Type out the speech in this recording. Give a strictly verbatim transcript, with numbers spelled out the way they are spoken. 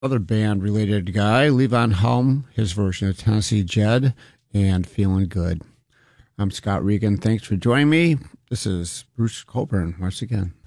other band related guy, Levon Helm, his version of Tennessee Jed, and Feeling Good. I'm Scott Regan. Thanks for joining me. This is Bruce Coburn once again.